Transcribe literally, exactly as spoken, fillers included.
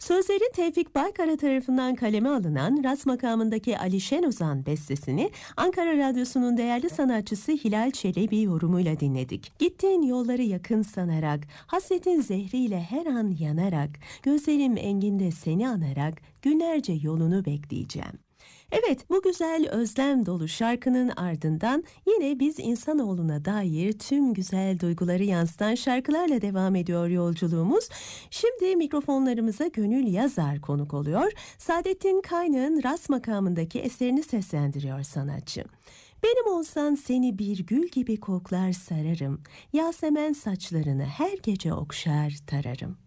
Sözleri Tevfik Baykara tarafından kaleme alınan Ras makamındaki Ali Şenozan bestesini Ankara Radyosu'nun değerli sanatçısı Hilal Çelebi yorumuyla dinledik. Gittiğin yolları yakın sanarak, hasretin zehriyle her an yanarak, gözlerim enginde seni anarak günlerce yolunu bekleyeceğim. Evet, bu güzel özlem dolu şarkının ardından yine biz insanoğluna dair tüm güzel duyguları yansıtan şarkılarla devam ediyor yolculuğumuz. Şimdi mikrofonlarımıza Gönül Yazar konuk oluyor. Saadettin Kaynağ'ın Ras makamındaki eserini seslendiriyor sanatçı. Benim olsan seni bir gül gibi koklar sararım, Yasemen saçlarını her gece okşar tararım.